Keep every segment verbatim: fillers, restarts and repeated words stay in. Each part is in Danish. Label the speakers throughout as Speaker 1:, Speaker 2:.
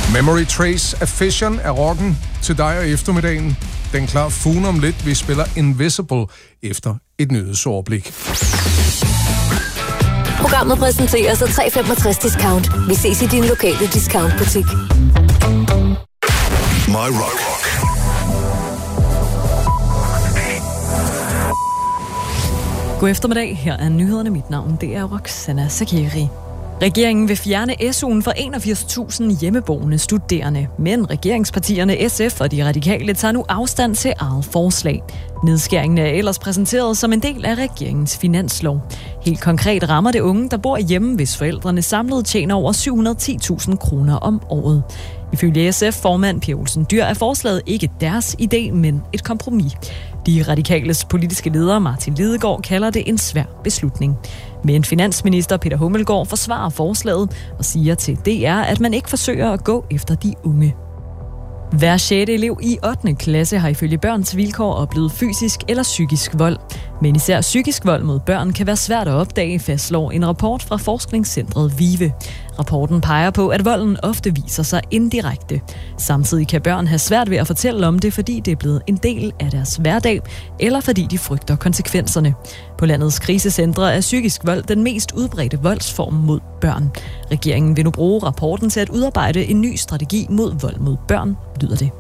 Speaker 1: Memory Trace af Fission er rocken til dig og eftermiddagen. Den klar fune om lidt. Vi spiller Invisible efter et nyhedsoverblik.
Speaker 2: Programmet præsenteres af tre femogtres Discount. Vi ses i din lokale discountbutik.
Speaker 3: My Rock.
Speaker 4: God eftermiddag. Her er nyhederne. Mit navn det er Roxana Sakiri. Regeringen vil fjerne S U'en for enogfirs tusind hjemmeboende studerende, men regeringspartierne S F og de radikale tager nu afstand til eget forslag. Nedskæringen er ellers præsenteret som en del af regeringens finanslov. Helt konkret rammer det unge, der bor hjemme, hvis forældrene samlet tjener over syv hundrede og ti tusind kroner om året. Ifølge S F-formand Pia Olsen Dyhr er forslaget ikke deres idé, men et kompromis. De radikales politiske leder Martin Lidegaard kalder det en svær beslutning. Men finansminister Peter Hummelgaard forsvarer forslaget og siger til D R, at man ikke forsøger at gå efter de unge. Hver sjette elev i ottende klasse har ifølge Børns Vilkår oplevet fysisk eller psykisk vold. Men især psykisk vold mod børn kan være svært at opdage, fastslår en rapport fra forskningscentret VIVE. Rapporten peger på, at volden ofte viser sig indirekte. Samtidig kan børn have svært ved at fortælle om det, fordi det er blevet en del af deres hverdag, eller fordi de frygter konsekvenserne. På landets krisecentre er psykisk vold den mest udbredte voldsform mod børn. Regeringen vil nu bruge rapporten til at udarbejde en ny strategi mod vold mod børn, lyder det.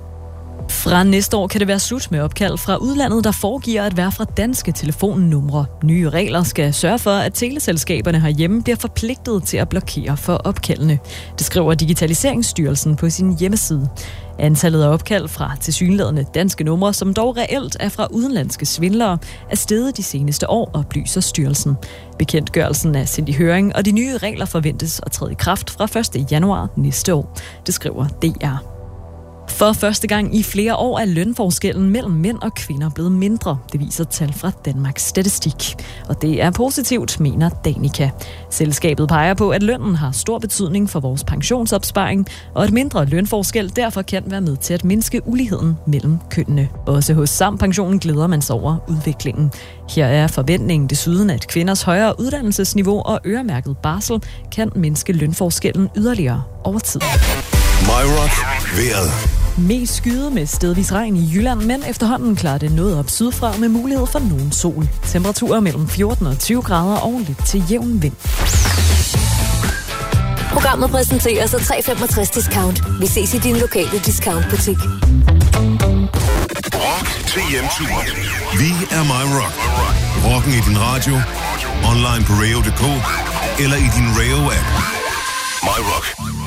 Speaker 4: Fra næste år kan det være slut med opkald fra udlandet, der foregiver at være fra danske telefonnumre. Nye regler skal sørge for, at teleselskaberne herhjemme bliver forpligtet til at blokere for opkaldene. Det skriver Digitaliseringsstyrelsen på sin hjemmeside. Antallet af opkald fra tilsyneladende danske numre, som dog reelt er fra udenlandske svindlere, er steget de seneste år, oplyser styrelsen. Bekendtgørelsen er sendt i høring, og de nye regler forventes at træde i kraft fra første januar næste år. Det skriver D R. For første gang i flere år er lønforskellen mellem mænd og kvinder blevet mindre. Det viser tal fra Danmarks Statistik. Og det er positivt, mener Danica. Selskabet peger på, at lønnen har stor betydning for vores pensionsopsparing, og et mindre lønforskel derfor kan være med til at mindske uligheden mellem kønnene. Også hos Sampensionen glæder man sig over udviklingen. Her er forventningen desuden, at kvinders højere uddannelsesniveau og øremærket barsel kan mindske lønforskellen yderligere over tid.
Speaker 3: My Rock. Vejret.
Speaker 4: Mest skyde med stedvis regn i Jylland, men efterhånden klarer det noget op sydfra med mulighed for nogen sol. Temperaturer mellem fjorten og tyve grader og lidt til jævn vind.
Speaker 2: Programmet præsenteres af tre femogtres Discount. Vi ses i din lokale discountbutik.
Speaker 3: Rock til hjemturen. Vi er My Rock. Rocken i din radio, online på radio punktum d k eller i din Radio-app. My Rock.